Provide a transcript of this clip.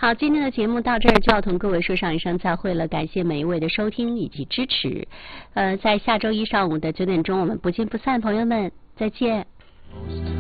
好，今天的节目到这儿就要同各位说上一声再会了，感谢每一位的收听以及支持。在下周一上午的9点钟，我们不见不散，朋友们，再见。